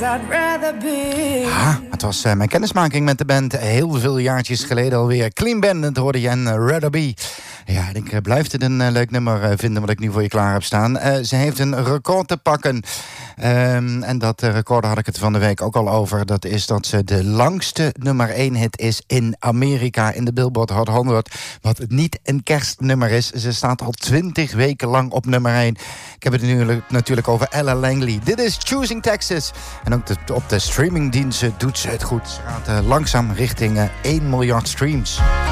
I'd rather be. Het was mijn kennismaking met de band heel veel jaartjes geleden alweer. Clean Bandit hoorde je en Rather Be. Ja, ik blijf het een leuk nummer vinden wat ik nu voor je klaar heb staan. Ze heeft een record te pakken. En dat record had ik het van de week ook al over. Dat is dat ze de langste nummer 1 hit is in Amerika in de Billboard Hot 100. Wat niet een kerstnummer is. Ze staat al 20 weken lang op nummer 1. Ik heb het nu natuurlijk over Ella Langley. Dit is Choosing Texas. En ook op de streamingdiensten doet ze het goed. Ze gaat langzaam richting 1 miljard streams.